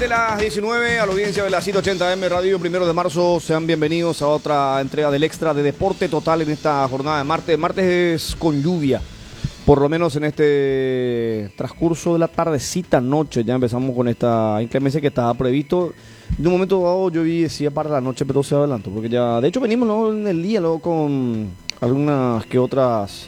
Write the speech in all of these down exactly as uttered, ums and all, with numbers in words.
de las diecinueve, a la audiencia de la ciento ochenta M Radio, primero de marzo, sean bienvenidos a otra entrega del Extra de Deporte Total en esta jornada de martes. Martes es con lluvia, por lo menos en este transcurso de la tardecita noche, ya empezamos con esta inclemencia que estaba previsto. De un momento dado yo vi, decía para la noche, pero se adelantó, porque ya, de hecho venimos luego en el día, luego con algunas que otras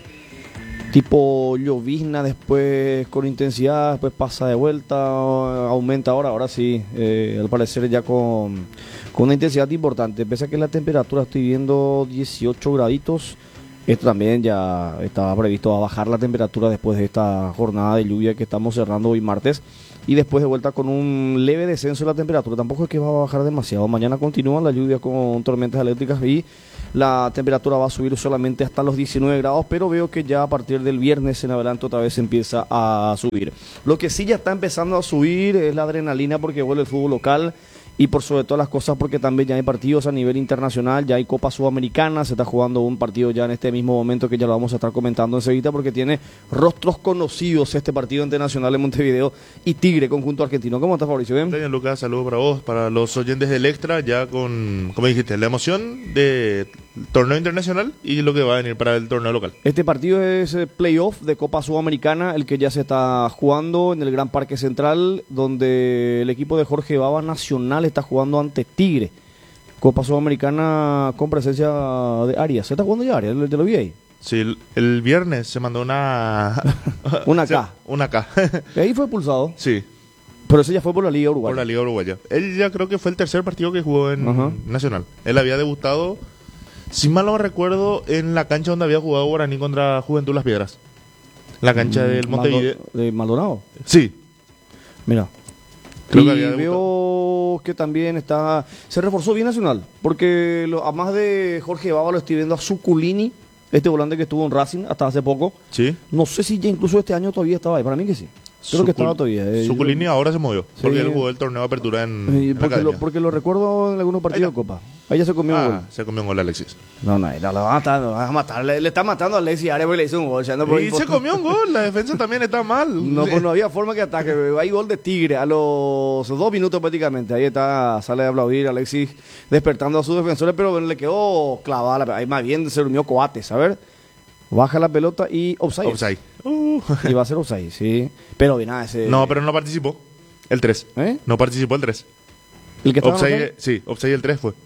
tipo llovizna, después con intensidad, después pasa de vuelta, aumenta ahora, ahora sí, eh, al parecer ya con, con una intensidad importante. Pese a que la temperatura estoy viendo dieciocho graditos, esto también ya estaba previsto a bajar la temperatura después de esta jornada de lluvia que estamos cerrando hoy martes. Y después de vuelta con un leve descenso de la temperatura, tampoco es que va a bajar demasiado. Mañana continúa la lluvia con tormentas eléctricas y la temperatura va a subir solamente hasta los diecinueve grados, pero veo que ya a partir del viernes en adelante otra vez empieza a subir. Lo que sí ya está empezando a subir es la adrenalina porque vuelve el fútbol local y por sobre todas las cosas porque también ya hay partidos a nivel internacional, ya hay Copa Sudamericana, se está jugando un partido ya en este mismo momento que ya lo vamos a estar comentando enseguida porque tiene rostros conocidos este partido internacional de Montevideo y Tigre, conjunto argentino. ¿Cómo estás, Fabricio? ¿Bien? Bien, Lucas, saludos para vos, para los oyentes del Extra, ya con, como dijiste, la emoción de torneo internacional y lo que va a venir para el torneo local. Este partido es eh, playoff de Copa Sudamericana, el que ya se está jugando en el Gran Parque Central, donde el equipo de Jorge Baba Nacional está jugando ante Tigre. Copa Sudamericana con presencia de Arias. ¿Se está jugando ya Arias? ¿Te lo vi ahí? Sí, el, el viernes se mandó una... una K. Una K. Y ahí fue expulsado. Sí. Pero ese ya fue por la Liga Uruguaya. Por la Liga Uruguaya. Él ya creo que fue el tercer partido que jugó en uh-huh. Nacional. Él había debutado, si mal no recuerdo, en la cancha donde había jugado Guaraní contra Juventud Las Piedras. La cancha mm, del Montevideo. ¿De Maldonado? Sí. Mira. Creo y que había veo que también está... Se reforzó bien Nacional, porque lo, además de Jorge Baba lo estoy viendo a Zuculini, este volante que estuvo en Racing hasta hace poco. Sí. No sé si ya incluso este año todavía estaba ahí, para mí que sí. Creo Zucul- que estaba todavía. Eh, Zuculini yo... ahora se movió, sí. Porque él jugó el torneo de apertura en, sí, en porque, lo, porque lo recuerdo en algunos partidos de Copa. Ahí ya se comió ah, un gol. Se comió un gol Alexis. No, no, no, lo van a matar, lo van a matar. Le, le está matando a Alexis Arias porque le hizo un gol. Ya no y se comió un gol, la defensa también está mal. No, pues no había forma que ataque. Hay gol de Tigre a los dos minutos prácticamente. Ahí está, sale a aplaudir Alexis despertando a sus defensores, pero le quedó clavada. La, ahí más bien se durmió Coates, a ver. Baja la pelota y offside. Offside. Uh. Y va a ser offside, sí. Pero bien, nada, ese... No, pero no participó. El tres. ¿Eh? No participó el tres. ¿El que estaba offside? Sí, offside el tres fue.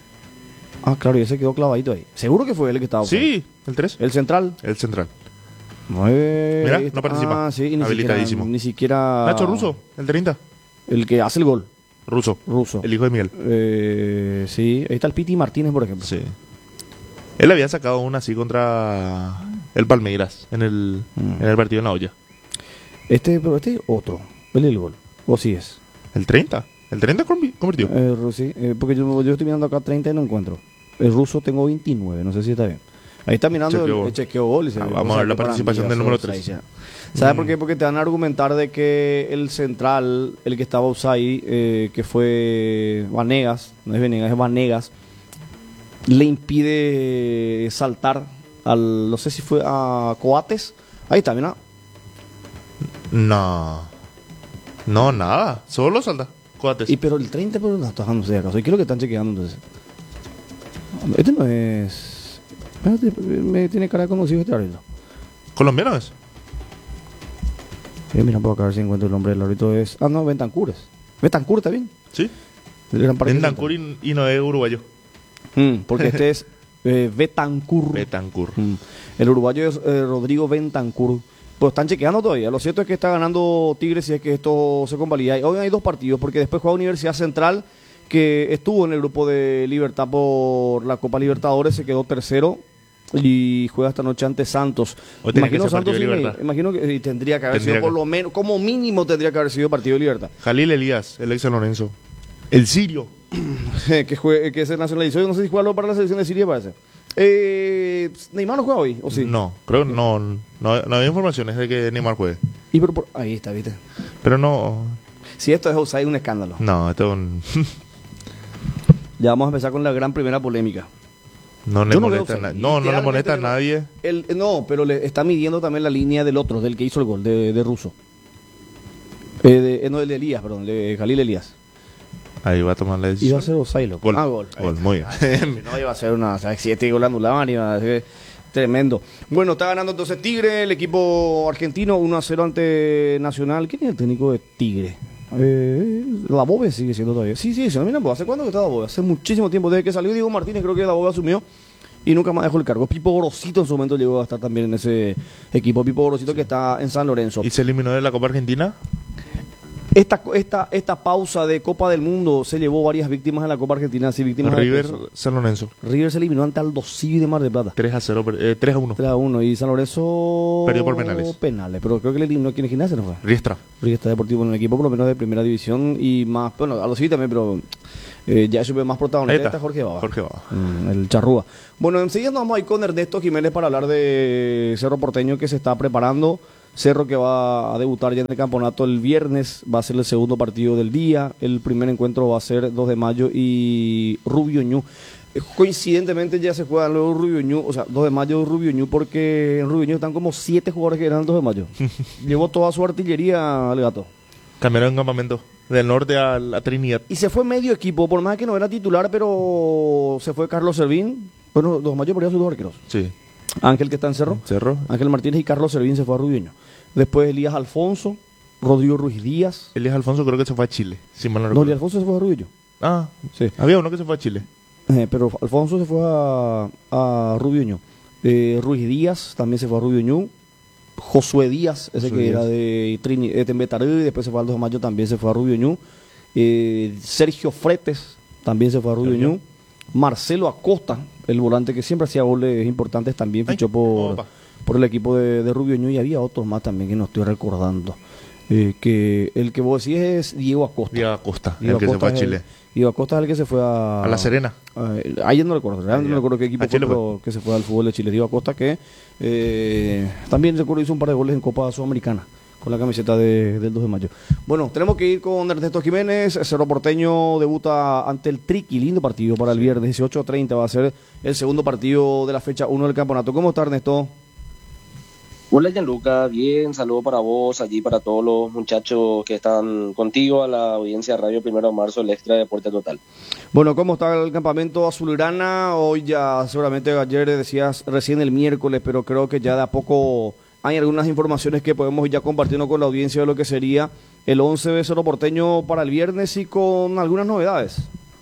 Ah, claro, y ese quedó clavadito ahí. ¿Seguro que fue él el que estaba offside? Sí, el tres. ¿El central? El central. Nueve... Mira, no participa. Ah, sí, ni habilitadísimo. Siquiera, ni siquiera... Nacho Russo, el treinta. El que hace el gol. Russo. Russo. El hijo de Miguel. Eh, sí, ahí está el Piti Martínez, por ejemplo. Sí. Él había sacado una así contra el Palmeiras en el, mm. en el partido en la olla. Este, pero este otro. Él el gol. ¿O sí es? ¿El treinta? ¿El treinta convirtió? Eh, sí, eh, porque yo, yo estoy mirando acá treinta y no encuentro. El Ruso tengo veintinueve, no sé si está bien. Ahí está mirando chequeo. el, el chequeo gol. Y se ah, vamos a ver la participación del número tres. ¿Sabes mm. por qué? Porque te van a argumentar de que el central, el que estaba offside, eh, que fue Vanegas, no es Venegas, es Vanegas, le impide saltar al, no sé si fue a Coates. Ahí está, mira. No. No, nada. Solo salta Coates. Y pero el treinta, pero no está dejando de acaso. ¿Y qué es lo que están chequeando entonces? Este no es... Me tiene cara de conocido este árbitro. ¿Colombiano es? Eh, mira, puedo acá ver si encuentro el nombre del árbitro. Es... Ah, no, Bentancur es. Bentancur, ¿está bien? Sí. Bentancur y, y no es uruguayo. Mm, porque este es eh, Bentancur. Bentancur. Mm. El uruguayo es eh, Rodrigo Bentancur. Pues están chequeando todavía. Lo cierto es que está ganando Tigres si es que esto se convalida. Hoy hay dos partidos, porque después juega Universidad Central, que estuvo en el grupo de Libertad por la Copa Libertadores, se quedó tercero y juega esta noche ante Santos. Imagino Santos y me, imagino que y tendría que haber tendría sido que... por lo menos, como mínimo tendría que haber sido partido de Libertad. Jalil Elías, el ex San Lorenzo. El sirio. que, juegue, que se nacionalizó. Yo no sé si juega para la selección de Siria, parece. Eh, ¿Neymar no juega hoy? ¿O sí? No, creo que no, no, no había informaciones de que Neymar juegue. Y pero por, ahí está, ¿viste? Pero no... Si esto es offside, un escándalo. No, esto es un... Ya vamos a empezar con la gran primera polémica. No le molesta a nadie. No, no le molesta a nadie. El, no, pero le está midiendo también la línea del otro, del que hizo el gol, de, de Russo. Eh, de, eh, no, el de Elías, perdón, de Jalil Elías. Ahí va a tomar la decisión. Iba a ser Osailo. Gol. Ah, gol. Gol, muy bien. No, iba a ser una, o sea, siete gol anulaban, iba a ser tremendo. Bueno, está ganando entonces Tigre, el equipo argentino, uno a cero ante Nacional. ¿Quién es el técnico de Tigre? Eh, la Bobe sigue siendo todavía. Sí, sí, se mira, pues, ¿hace cuándo que está la Bobe? Hace muchísimo tiempo, desde que salió Diego Martínez, creo que la Bobe asumió y nunca más dejó el cargo. Pipo Gorosito en su momento llegó a estar también en ese equipo. Pipo Gorosito que está en San Lorenzo. ¿Y se eliminó de la Copa Argentina? Esta, esta, esta pausa de Copa del Mundo se llevó varias víctimas en la Copa Argentina. Sí, víctimas River, de San Lorenzo. River se eliminó ante Aldo Civi de Mar del Plata. tres a cero, eh, tres a uno. tres a uno. Y San Lorenzo perdió por penales. Penales, pero creo que le eliminó aquí en Gimnasia, ¿no fue? Riestra. Riestra Deportivo, en un equipo por lo menos de primera división y más, bueno, Aldo Civi también, pero eh, ya sube más protagonista. Está Jorge Baba. Jorge Baba. Mm, el charrúa. Bueno, enseguida nos vamos a ir con Ernesto Jiménez para hablar de Cerro Porteño que se está preparando. Cerro que va a debutar ya en el campeonato el viernes, va a ser el segundo partido del día, el primer encuentro va a ser dos de mayo y Rubio Ñu. Coincidentemente ya se juega luego Rubio Ñu, o sea, dos de mayo Rubio Ñu, porque en Rubio Ñu están como siete jugadores que eran dos de mayo. Llevó toda su artillería al gato. Cambiaron de campamento, del norte a la Trinidad. Y se fue medio equipo, por más que no era titular, pero se fue Carlos Servín. Bueno, dos de mayo perdía sus dos arqueros. Sí. Ángel que está en Cerro. Cerro. Ángel Martínez y Carlos Servín se fue a Rubio Ñu. Después Elías Alfonso, Rodrigo Ruiz Díaz. Elías Alfonso creo que se fue a Chile, si mal no No, recuerdo. Elías Alfonso se fue a Rubio Ñu. Ah, Sí. había uno que se fue a Chile. Eh, pero Alfonso se fue a, a Rubio Ñu. Eh, Ruiz Díaz también se fue a Rubio Ñu. Josué Díaz, ese Josué que Díaz. era de, Trini, de Tembetarú y después se fue al dos de mayo, también se fue a Rubio Ñu. Eh, Sergio Fretes también se fue a Rubio Sergio. Ñu. Marcelo Acosta, el volante que siempre hacía goles importantes, también Ay, fichó por, opa. por el equipo de, de Rubio Ñu y había otros más también que no estoy recordando. Eh, que el que vos decís es Diego Acosta. Diego Acosta, Diego el que se Acosta fue a es Chile. el- Diego Acosta es el que se fue a... A La Serena. Eh, ayer no recuerdo, realmente Ah, ya. no recuerdo qué equipo A Chile fue, pero que se fue al fútbol de Chile. Diego Acosta que eh, también recuerdo hizo un par de goles en Copa Sudamericana con la camiseta de, del dos de mayo. Bueno, tenemos que ir con Ernesto Jiménez. Cerro Porteño debuta ante el Triqui, lindo partido para el viernes, dieciocho a treinta va a ser el segundo partido de la fecha uno del campeonato. ¿Cómo está Ernesto? Hola Gianluca, bien, saludo para vos, allí para todos los muchachos que están contigo, a la audiencia de Radio Primero de Marzo, el Extra Deporte Total. Bueno, ¿cómo está el campamento azulgrana? Hoy ya seguramente ayer decías recién el miércoles, pero creo que ya de a poco hay algunas informaciones que podemos ir ya compartiendo con la audiencia de lo que sería el once de Cerro Porteño para el viernes y con algunas novedades.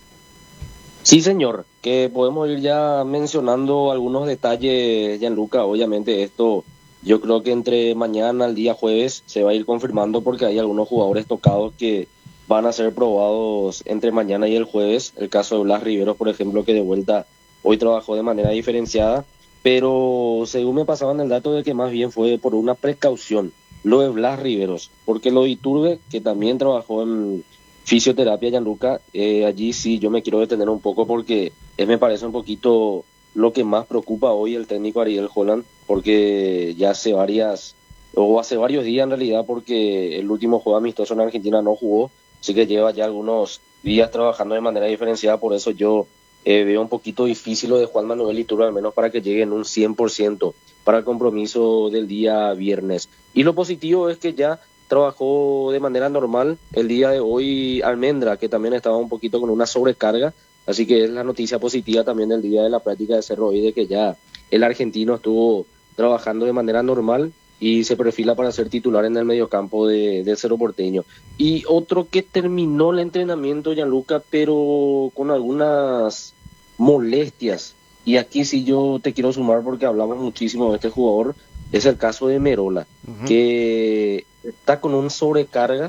Sí señor, que podemos ir ya mencionando algunos detalles, Gianluca, obviamente esto yo creo que entre mañana al día jueves se va a ir confirmando porque hay algunos jugadores tocados que van a ser probados entre mañana y el jueves. El caso de Blas Riveros, por ejemplo, que de vuelta hoy trabajó de manera diferenciada, pero según me pasaban el dato de que más bien fue por una precaución lo de Blas Riveros, porque lo de Iturbe, que también trabajó en fisioterapia, Gianluca, eh, allí sí yo me quiero detener un poco porque eh, me parece un poquito lo que más preocupa hoy el técnico Ariel Holland, porque ya hace varias, o hace varios días en realidad, porque el último juego amistoso en Argentina no jugó, así que lleva ya algunos días trabajando de manera diferenciada, por eso yo eh, veo un poquito difícil lo de Juan Manuel Iturbe, al menos para que llegue en un cien por ciento para el compromiso del día viernes. Y lo positivo es que ya trabajó de manera normal el día de hoy Almendra, que también estaba un poquito con una sobrecarga, así que es la noticia positiva también del día de la práctica de Cerro hoy, de que ya el argentino estuvo trabajando de manera normal y se perfila para ser titular en el mediocampo de, de Cerro Porteño. Y otro que terminó el entrenamiento, Gianluca, pero con algunas molestias, y aquí sí yo te quiero sumar porque hablamos muchísimo de este jugador, es el caso de Merola, uh-huh. que está con una sobrecarga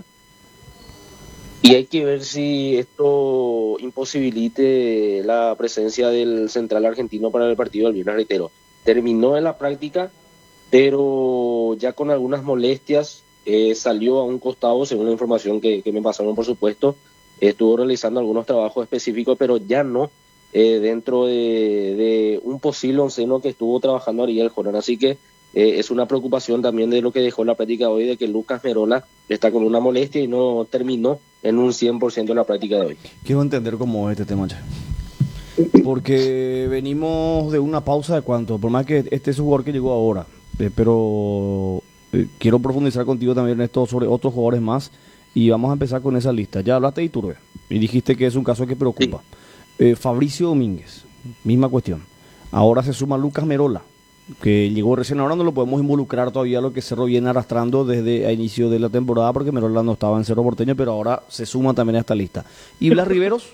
y hay que ver si esto imposibilite la presencia del central argentino para el partido del viernes. Reitero, terminó en la práctica, pero ya con algunas molestias, eh, salió a un costado, según la información que, que me pasaron, por supuesto, estuvo realizando algunos trabajos específicos, pero ya no eh, dentro de, de un posible onceno que estuvo trabajando Ariel Holland. Así que eh, es una preocupación también de lo que dejó la práctica hoy, de que Lucas Merola está con una molestia y no terminó en un cien por ciento en la práctica de hoy. Quiero entender cómo es este tema, che. Porque venimos de una pausa de cuánto, por más que este es un jugador que llegó ahora, eh, pero eh, quiero profundizar contigo también en esto sobre otros jugadores más. y vamos a empezar con esa lista. Ya hablaste de Iturbe y dijiste que es un caso que preocupa. Sí. Eh, Fabricio Domínguez, misma cuestión. Ahora se suma Lucas Merola, que llegó recién. Ahora no lo podemos involucrar todavía, lo que Cerro viene arrastrando desde a inicio de la temporada, porque Merola no estaba en Cerro Porteño, pero ahora se suma también a esta lista. ¿Y Blas Riveros?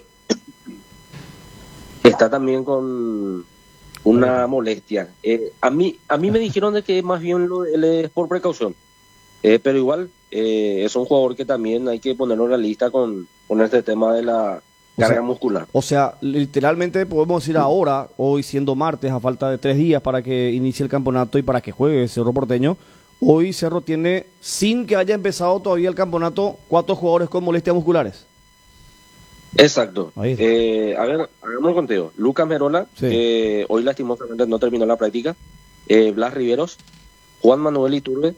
Está también con una molestia. Eh, a mí a mí me dijeron de que más bien lo, él es por precaución, eh, pero igual eh, es un jugador que también hay que ponerlo en la lista con, con este tema de la carga sea, muscular. O sea, literalmente podemos decir ahora, hoy siendo martes, a falta de tres días para que inicie el campeonato y para que juegue Cerro Porteño, hoy Cerro tiene, sin que haya empezado todavía el campeonato, cuatro jugadores con molestias musculares. Exacto. Eh, a ver, hagamos un conteo. Lucas Merola, sí. eh, hoy lastimosamente no terminó la práctica. Eh, Blas Riveros, Juan Manuel Iturbe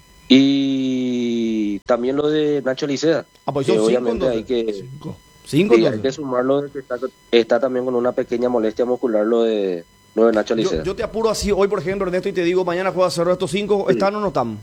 y también lo de Nacho Licea. Ah, pues son que cinco, obviamente entonces. hay que, cinco. Cinco, sí, hay que sumarlo de que está, está también con una pequeña molestia muscular lo de, lo de Nacho Licea. Yo, yo te apuro así hoy, por ejemplo, Ernesto, y te digo, mañana juega Cerro, estos cinco, sí. ¿Están o no están?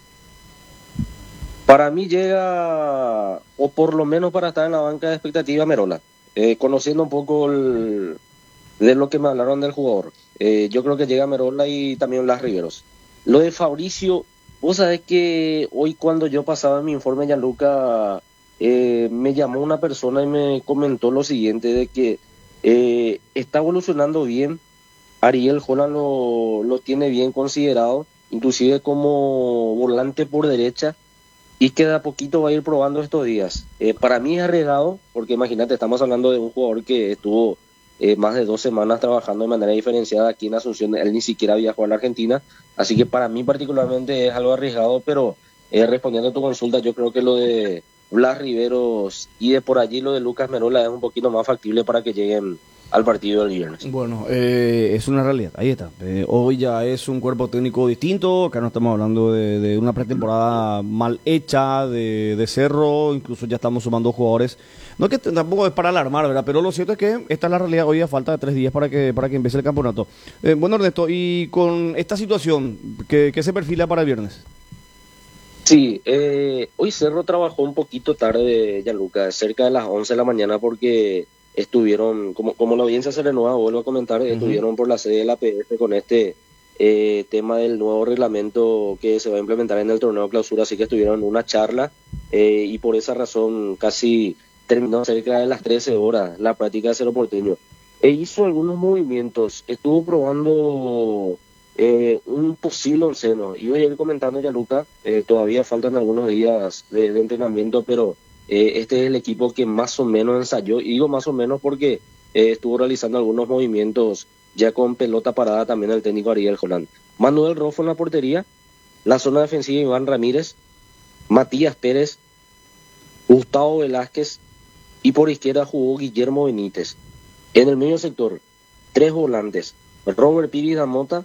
Para mí llega, o por lo menos para estar en la banca de expectativa, Merola. Eh, conociendo un poco el, de lo que me hablaron del jugador. Eh, yo creo que llega Merola y también Blas Riveros. Lo de Fabricio, vos sabés que hoy cuando yo pasaba mi informe, Gianluca, eh, me llamó una persona y me comentó lo siguiente, de que eh, está evolucionando bien. Ariel Holland lo, lo tiene bien considerado, inclusive como volante por derecha, y que de a poquito va a ir probando estos días. Eh, para mí es arriesgado, porque imagínate, estamos hablando de un jugador que estuvo eh, más de dos semanas trabajando de manera diferenciada aquí en Asunción. Él ni siquiera viajó a la Argentina, así que para mí particularmente es algo arriesgado, pero eh, respondiendo a tu consulta, yo creo que lo de Blas Riveros y de por allí lo de Lucas Merola es un poquito más factible para que lleguen al partido del viernes. Bueno, eh, es una realidad, ahí está. Eh, hoy ya es un cuerpo técnico distinto, acá no estamos hablando de, de una pretemporada mal hecha, de, de Cerro, incluso ya estamos sumando jugadores. No que tampoco es para alarmar, ¿verdad? Pero lo cierto es que esta es la realidad, hoy a falta de tres días para que para que empiece el campeonato. Eh, bueno, Ernesto, y con esta situación, ¿qué, qué se perfila para el viernes? Sí, eh, hoy Cerro trabajó un poquito tarde, Gianluca, cerca de las once de la mañana, porque estuvieron, como, como la audiencia se renueva, vuelvo a comentar, uh-huh. estuvieron por la sede de la P F con este eh, tema del nuevo reglamento que se va a implementar en el torneo de clausura, así que estuvieron en una charla eh, y por esa razón casi terminó cerca de las trece horas la práctica de Cerro Porteño. E hizo algunos movimientos, estuvo probando eh, un posible onceno. Iba a ir comentando, Gianluca, eh, todavía faltan algunos días de, de entrenamiento, pero Eh, este es el equipo que más o menos ensayó, y digo más o menos porque eh, estuvo realizando algunos movimientos ya con pelota parada también el técnico Ariel Holland. Manuel Rofo en la portería, la zona defensiva Iván Ramírez, Matías Pérez, Gustavo Velázquez, y por izquierda jugó Guillermo Benítez. En el medio sector, tres volantes, Robert Pires Damota,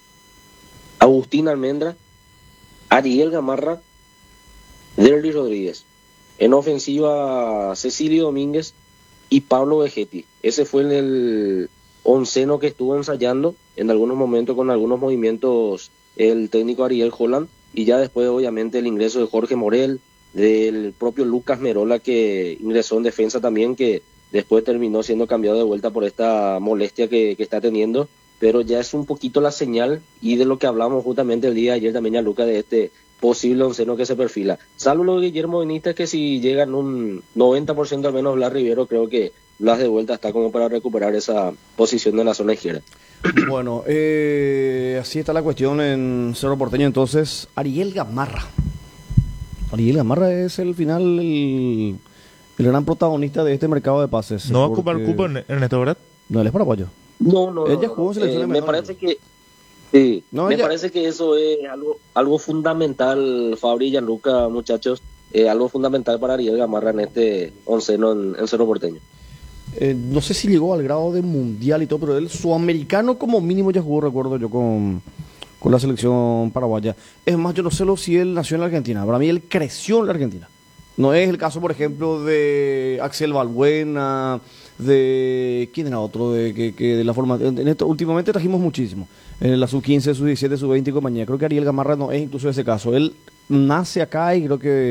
Agustín Almendra, Ariel Gamarra, Derly Rodríguez. En ofensiva, Cecilio Domínguez y Pablo Vegetti. Ese fue el onceno que estuvo ensayando en algunos momentos con algunos movimientos el técnico Ariel Holland, y ya después obviamente el ingreso de Jorge Morel, del propio Lucas Merola, que ingresó en defensa también, que después terminó siendo cambiado de vuelta por esta molestia que, que está teniendo, pero ya es un poquito la señal, y de lo que hablamos justamente el día de ayer también a Lucas, de este posible onceno que se perfila. Salvo lo de Guillermo Benítez, que si llega en un noventa por ciento al menos Blas Rivero, creo que Blas de vuelta está como para recuperar esa posición de la zona izquierda. Bueno, eh, así está la cuestión en Cerro Porteño. Entonces, Ariel Gamarra. Ariel Gamarra es el final, el, el gran protagonista de este mercado de pases. ¿No va a ocupar el cupo en, en esto, verdad? No, él es paraguayo. No, no. Ella no, jugó en selección eh, de Me parece que Sí, no, me ella... parece que eso es algo algo fundamental, Fabri y Gianluca, muchachos, eh, algo fundamental para Ariel Gamarra en este onceno en, en Cerro Porteño. Eh, no sé si llegó al grado de mundial y todo, pero él sudamericano como mínimo ya jugó, recuerdo yo, con, con la selección paraguaya. Es más, yo no sé lo si él nació en la Argentina. Para mí él creció en la Argentina. No es el caso, por ejemplo, de Axel Balbuena, de quién era otro, de que, que de la forma en esto últimamente trajimos muchísimo en la sub quince, sub diecisiete, sub veinte y compañía. Creo que Ariel Gamarra no es incluso ese caso. Él nace acá y creo que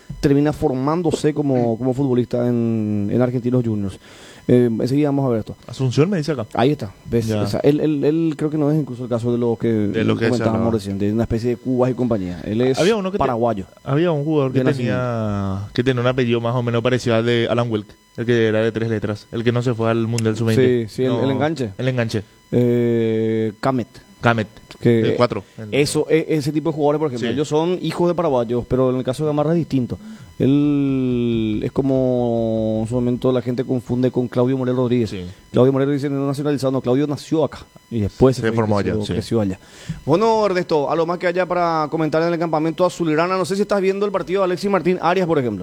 termina formándose como, como futbolista en, en Argentinos Juniors. Eh, enseguida vamos a ver esto. Asunción me dice acá. Ahí está. ¿Ves? O sea, él, él, él creo que no es incluso el caso de lo que, de lo que comentábamos recién, de una especie de Cubas y compañía. Él es había uno que paraguayo. Te, había un jugador que tenía, que tenía un apellido más o menos parecido al de Alan Wilk, el que era de tres letras, el que no se fue al Mundial sub veinte. Sí, sí, no, el, el enganche. El enganche. Eh, Camet. Camet. Que el cuatro. Eso, ese tipo de jugadores, por ejemplo, sí. Ellos son hijos de paraguayos, pero en el caso de Gamarra es distinto. Él es como en su momento la gente confunde con Claudio Morel Rodríguez. Sí. Claudio Morel dice no nacionalizado, no, Claudio nació acá y después se, se formó allá, creció, sí. creció allá. Bueno, Ernesto, a lo más que haya para comentar en el campamento azulgrana, no sé si estás viendo el partido de Alexis Martín Arias, por ejemplo.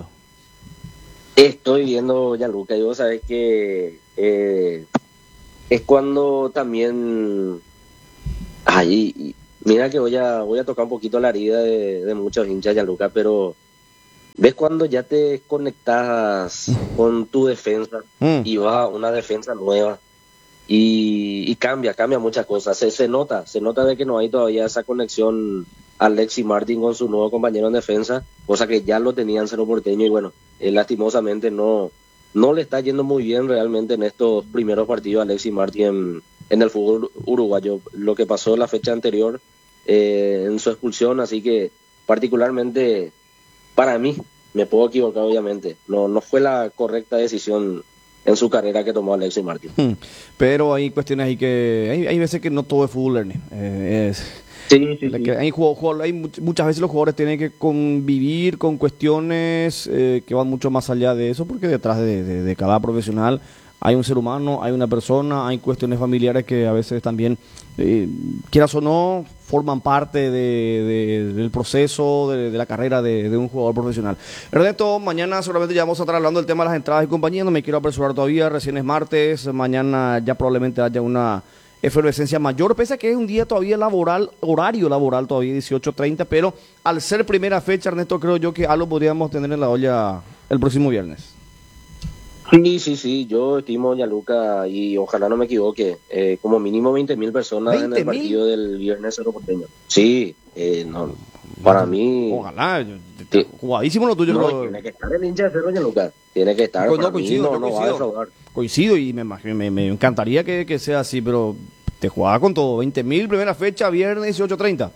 Estoy viendo, Gianluca, y vos sabés que eh, es cuando también... Ay, y, mira que voy a voy a tocar un poquito la herida de, de muchos hinchas, Gianluca, pero ves cuando ya te conectas con tu defensa mm. y vas a una defensa nueva y, y cambia, cambia muchas cosas. Se, se nota, se nota de que no hay todavía esa conexión Alexis Martín con su nuevo compañero en defensa, cosa que ya lo tenían Cerro Porteño y bueno, eh, lastimosamente no, no le está yendo muy bien realmente en estos primeros partidos a Alexis Martín en, en el fútbol uruguayo, lo que pasó la fecha anterior eh, en su expulsión, así que particularmente para mí, me puedo equivocar obviamente, no, no fue la correcta decisión en su carrera que tomó Alexis Martín. Hmm. Pero hay cuestiones ahí que, hay, hay veces que no todo es fútbol learning, eh, es... Sí, sí, sí. Que hay, hay muchas veces los jugadores tienen que convivir con cuestiones eh, que van mucho más allá de eso, porque detrás de, de, de cada profesional hay un ser humano, hay una persona, hay cuestiones familiares que a veces también, eh, quieras o no, forman parte de, de, del proceso, de, de la carrera de, de un jugador profesional. Ernesto, mañana seguramente ya vamos a estar hablando del tema de las entradas y compañía, no me quiero apresurar todavía, recién es martes, mañana ya probablemente haya una efervescencia mayor, pese a que es un día todavía laboral, horario laboral todavía dieciocho treinta, pero al ser primera fecha, Ernesto, creo yo que algo podríamos tener en la olla el próximo viernes. Sí, sí, sí, yo estimo, Gianluca, y ojalá no me equivoque, eh, como mínimo veinte mil personas en el partido del viernes Cerro Porteño. Sí, eh, no, para no, mí... Ojalá, yo, te, jugadísimo lo tuyo. No, lo... tiene que estar el hincha de Cerro, Gianluca, tiene que estar, no, para coincido, mí no, no coincido, va a defraudar. Coincido y me, me, me encantaría que, que sea así, pero te jugaba con todo, veinte mil, primera fecha, viernes dieciocho treinta.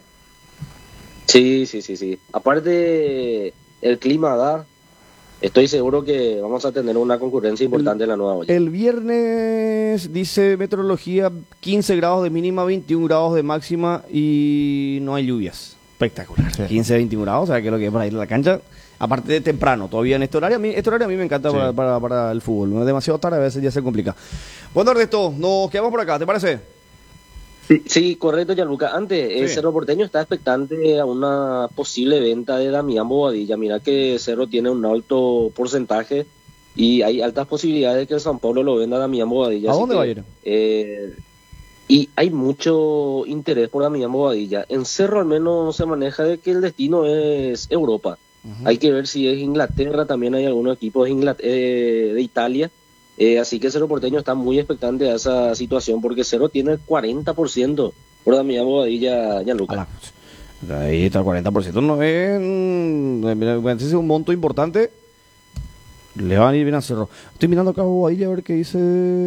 Sí, sí, sí, sí. Aparte, el clima da... Estoy seguro que vamos a tener una concurrencia importante el, en la nueva olla. El viernes dice meteorología quince grados de mínima, veintiún grados de máxima y no hay lluvias. Espectacular. Sí. quince, veintiún grados, o sea que es lo que es para ir a la cancha. Aparte de temprano, todavía en este horario, a mí, este horario a mí me encanta sí. para, para, para el fútbol. No es demasiado tarde, a veces ya se complica. Bueno, Ernesto, nos quedamos por acá, ¿te parece? Sí, sí, correcto, Gianluca. Antes, sí. el Cerro Porteño está expectante a una posible venta de Damián Bobadilla. Mira que Cerro tiene un alto porcentaje y hay altas posibilidades de que el San Pablo lo venda a Damián Bobadilla. ¿A dónde que, va a ir? Eh, y hay mucho interés por Damián Bobadilla. En Cerro al menos se maneja de que el destino es Europa. Uh-huh. Hay que ver si es Inglaterra, también hay algunos equipos de, Inglaterra, eh, de Italia. Eh, así que Cerro Porteño está muy expectante a esa situación porque Cerro tiene el cuarenta por ciento por Damián Bobadilla, Gianluca. Ahí está el cuarenta por ciento, no es, es un monto importante, le van a ir bien a Cerro. Estoy mirando acá a Bobadilla a ver qué dice.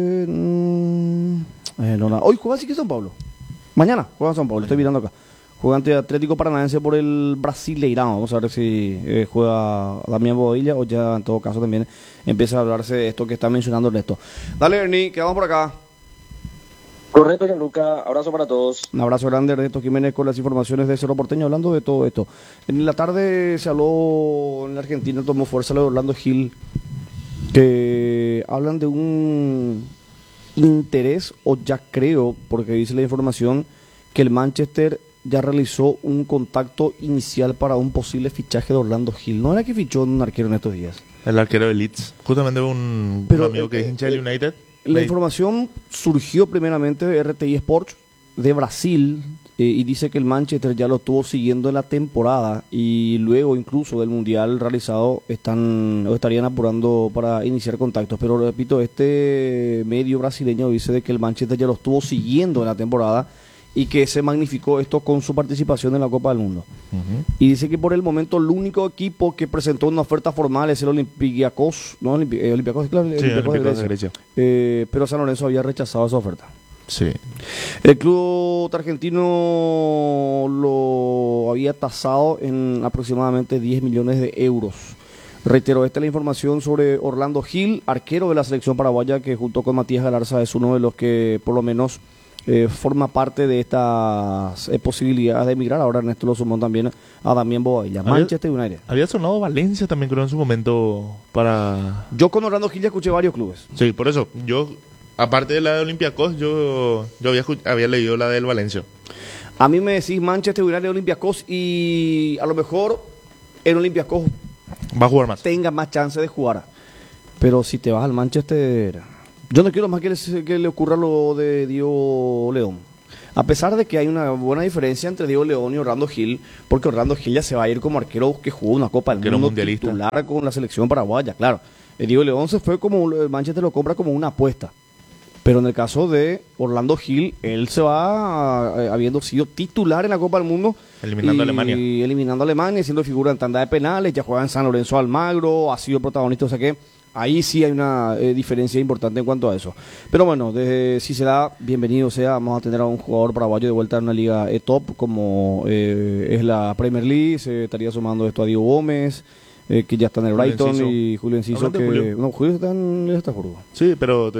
Mm, eh, no, no. Hoy juega sí que San Pablo. Mañana juega San Pablo, estoy mirando acá. Juega ante Atlético Paranaense por el Brasileirão. Vamos a ver si eh, juega Damián Bobadilla o ya en todo caso también empieza a hablarse de esto que está mencionando Ernesto. Dale, Ernie, quedamos por acá. Correcto, Gianluca. Abrazo para todos. Un abrazo grande, Ernesto Jiménez, con las informaciones de Cerro Porteño, hablando de todo esto. En la tarde se habló en la Argentina, tomó fuerza lo de Orlando Gil, que hablan de un interés, o ya creo, porque dice la información, que el Manchester ya realizó un contacto inicial para un posible fichaje de Orlando Gil. ¿No era que fichó un arquero en estos días? El arquero de Leeds. Justamente un, Pero, un amigo que es hincha del United. La información surgió primeramente de R T I Sports de Brasil eh, y dice que el Manchester ya lo estuvo siguiendo en la temporada y luego incluso del Mundial realizado están o estarían apurando para iniciar contactos. Pero repito, este medio brasileño dice de que el Manchester ya lo estuvo siguiendo en la temporada y que se magnificó esto con su participación en la Copa del Mundo. Ujú. Y dice que por el momento el único equipo que presentó una oferta formal es el Olympiacos, no Olimpi- eh, Olympiacos, claro, Sí, Olympiacos de Olympiacos de Grecia. Grecia. Eh, pero San Lorenzo había rechazado esa oferta. Sí. El club argentino lo había tasado en aproximadamente diez millones de euros. Reitero, esta es la información sobre Orlando Gil, arquero de la selección paraguaya, que junto con Matías Galarza es uno de los que por lo menos eh, forma parte de estas eh, posibilidades de emigrar. Ahora Ernesto lo sumó también a Damián Bobadilla. Había- Manchester United. Había sonado Valencia también, creo, en su momento para... Yo con Orlando Gil ya escuché varios clubes. Sí, por eso. Yo, aparte de la de Olympiacos, yo, yo había, escu- había leído la del Valencia. A mí me decís Manchester United, Olympiacos, y a lo mejor el Olympiacos Va a jugar más. tenga más chance de jugar. Pero si te vas al Manchester, yo no quiero más que le, que le ocurra lo de Diego León. A pesar de que hay una buena diferencia entre Diego León y Orlando Gil, porque Orlando Gil ya se va a ir como arquero que jugó una Copa del Arquero Mundo mundialista. titular con la selección paraguaya, claro. El Diego León se fue como, el Manchester lo compra como una apuesta. Pero en el caso de Orlando Gil, él se va eh, habiendo sido titular en la Copa del Mundo. Eliminando a Alemania. Y eliminando a Alemania, siendo figura en tanda de penales, ya juega en San Lorenzo Almagro, ha sido protagonista, o sea que ahí sí hay una eh, diferencia importante en cuanto a eso. Pero bueno, desde, si se da, bienvenido sea, vamos a tener a un jugador paraguayo de vuelta en una liga eh, top, como eh, es la Premier League, se estaría sumando esto a Diego Gómez, eh, que ya está en el Julio Brighton, Enciso. y Julio Enciso, Hablando que... de Julio. No, Julio está en el Estrasburgo. Sí, pero...